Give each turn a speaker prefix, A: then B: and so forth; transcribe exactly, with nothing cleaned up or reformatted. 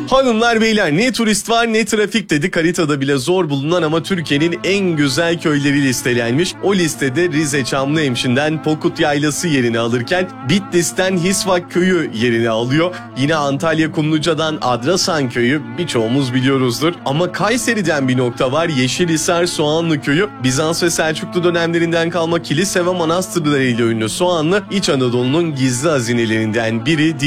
A: Hanımlar beyler, ne turist var ne trafik dedik, haritada bile zor bulunan ama Türkiye'nin en güzel köyleri listelenmiş. O listede Rize Çamlıhemşin'den Pokut Yaylası yerini alırken Bitlis'ten Hisvak Köyü yerini alıyor. Yine Antalya Kumluca'dan Adrasan Köyü birçoğumuz biliyoruzdur. Ama Kayseri'den bir nokta var, Yeşilhisar Soğanlı Köyü. Bizans ve Selçuklu dönemlerinden kalma kilise ve manastırlarıyla ünlü Soğanlı, İç Anadolu'nun gizli hazinelerinden biri.